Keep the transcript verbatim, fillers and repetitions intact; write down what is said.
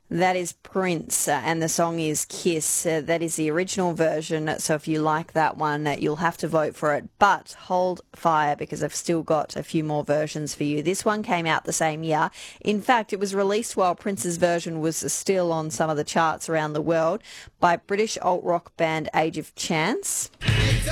That is Prince, uh, and the song is Kiss. Uh, that is the original version, so if you like that one, uh, you'll have to vote for it. But hold fire, because I've still got a few more versions for you. This one came out the same year. In fact, it was released while Prince's version was still on some of the charts around the world by British alt-rock band Age of Chance.